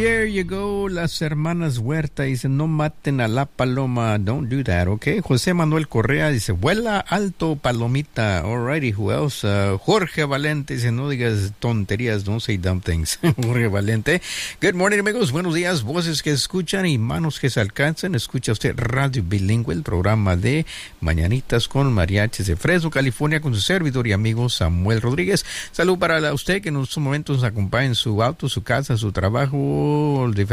there you go. Las hermanas Huerta dicen, no maten a la paloma. Don't do that, okay? José Manuel Correa dice, vuela alto, palomita. Alrighty, who else? Jorge Valente dice, no digas tonterías, don't say dumb things. Jorge Valente. Good morning, amigos. Buenos días. Voces que escuchan y manos que se alcanzan. Escucha usted Radio Bilingüe, el programa de Mañanitas con Mariachis de Fresno, California, con su servidor y amigo Samuel Rodríguez. Salud para usted que en estos momentos nos acompaña en su auto, su casa, su trabajo,